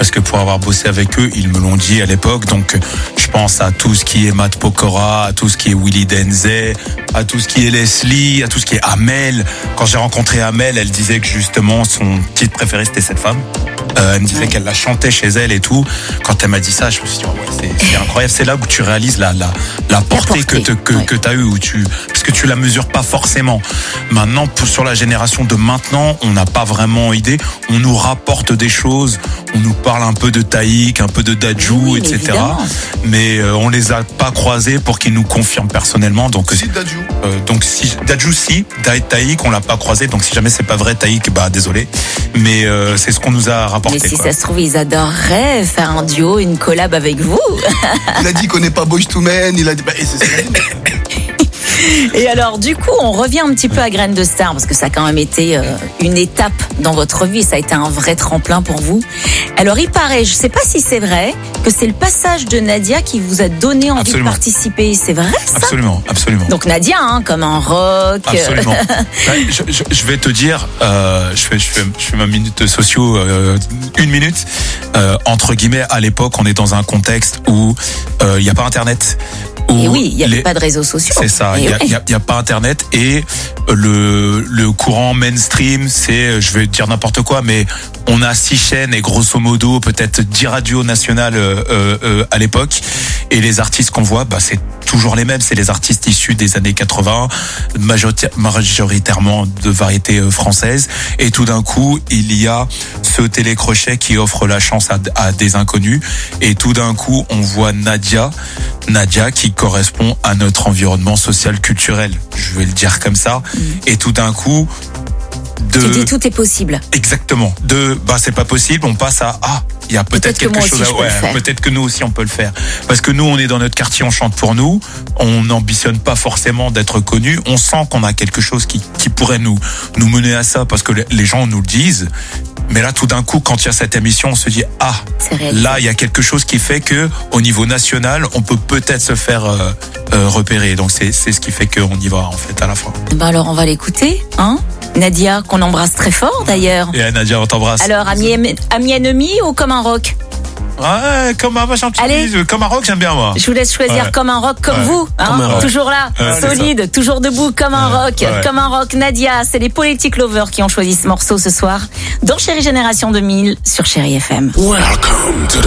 parce que pour avoir bossé avec eux, ils me l'ont dit à l'époque. Donc je pense à tout ce qui est Matt Pokora, à tout ce qui est Willy Denzey, à tout ce qui est Leslie, à tout ce qui est Amel. Quand j'ai rencontré Amel, elle disait que justement son titre préféré c'était cette femme. Elle me disait qu'elle la chantait chez elle et tout. Quand elle m'a dit ça, je me suis dit c'est incroyable. C'est là où tu réalises la portée que t'as eu, parce que tu la mesures pas forcément. Maintenant, sur la génération de maintenant, on n'a pas vraiment idée. On nous rapporte des choses, on nous parle un peu de Taïk, un peu de Dadju, etc. Évidemment. Mais on les a pas croisés pour qu'ils nous confirment personnellement. Donc Si Dadju. Dadju si, Taïk on l'a pas croisé. Donc si jamais c'est pas vrai Taïk, désolé. Mais c'est ce qu'on nous a rapporté. Mais si ça se trouve, ils adoreraient faire un duo, une collab avec vous. Il a dit qu'on n'est pas Boyz II Men, il a dit... et c'est ça. Et alors, du coup, on revient un petit peu à Graines de Star, parce que ça a quand même été une étape dans votre vie, ça a été un vrai tremplin pour vous. Alors, il paraît, je sais pas si c'est vrai, que c'est le passage de Nadia qui vous a donné envie de participer. C'est vrai, ça? Absolument. Donc Nadia, comme un rock. Absolument. Je vais te dire, je fais ma minute sociaux, 1 minute. Entre guillemets, à l'époque, on est dans un contexte où il n'y a pas Internet. Et oui, il n'y avait pas de réseaux sociaux. C'est ça, il y a pas Internet et le courant mainstream, c'est, je vais dire n'importe quoi, mais on a 6 chaînes et grosso modo peut-être 10 radios nationales à l'époque, et les artistes qu'on voit, c'est toujours les mêmes, c'est les artistes issus des années 80, majoritairement de variété française, et tout d'un coup, il y a ce télécrochet qui offre la chance à des inconnus, et tout d'un coup, on voit Nadia qui correspond à notre environnement social culturel, je vais le dire comme ça, et tout d'un coup, tu dis tout est possible. Exactement. C'est pas possible, on passe à il y a peut-être quelque chose peut-être que nous aussi on peut le faire. Parce que nous on est dans notre quartier, on chante pour nous, on n'ambitionne pas forcément d'être connu, on sent qu'on a quelque chose qui pourrait nous mener à ça, parce que les gens nous le disent. Mais là, tout d'un coup, quand il y a cette émission, on se dit là, il y a quelque chose qui fait que, au niveau national, on peut peut-être se faire repérer. Donc c'est ce qui fait qu'on y va en fait à la fin. Alors on va l'écouter, Nadia, qu'on embrasse très fort d'ailleurs. Et Nadia, on t'embrasse. Alors, ami ennemi ou comme un rock? Ouais, comme un rock, j'aime bien moi. Je vous laisse choisir comme un rock, comme vous, toujours là, solide, toujours debout, comme un rock, comme un rock. Nadia, c'est les Politic Lovers qui ont choisi ce morceau ce soir dans Chérie Génération 2000 sur Chérie FM. Welcome to